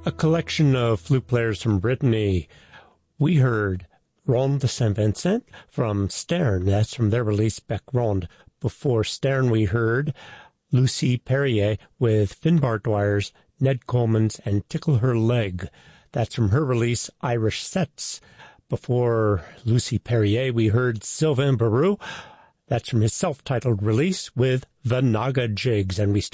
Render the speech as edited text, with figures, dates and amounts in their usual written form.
A collection of flute players from Brittany. We heard Ronde de Saint-Vincent from Stern. That's from their release Bec Ronde. Before Stern, we heard Lucy Perrier with Finbar Dwyer's Ned Coleman's and Tickle Her Leg. That's from her release Irish Sets. Before Lucy Perrier, we heard Sylvain Barou. That's from his self-titled release with The Naga Jigs. And we